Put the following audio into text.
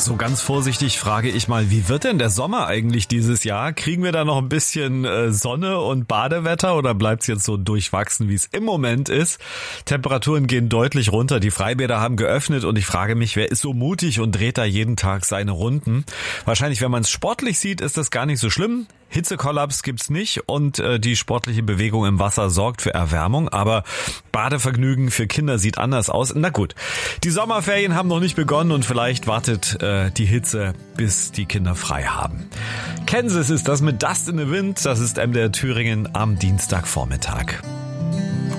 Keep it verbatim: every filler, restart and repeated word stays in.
So ganz vorsichtig frage ich mal, wie wird denn der Sommer eigentlich dieses Jahr? Kriegen wir da noch ein bisschen äh, Sonne und Badewetter oder bleibt's jetzt so durchwachsen, wie es im Moment ist? Temperaturen gehen deutlich runter, die Freibäder haben geöffnet und ich frage mich, wer ist so mutig und dreht da jeden Tag seine Runden? Wahrscheinlich, wenn man es sportlich sieht, ist das gar nicht so schlimm. Hitzekollaps gibt's nicht und äh, die sportliche Bewegung im Wasser sorgt für Erwärmung, aber Badevergnügen für Kinder sieht anders aus. Na gut, die Sommerferien haben noch nicht begonnen und vielleicht wartet äh, die Hitze, bis die Kinder frei haben. Kansas ist das mit Dust in the Wind, das ist M D R Thüringen am Dienstagvormittag.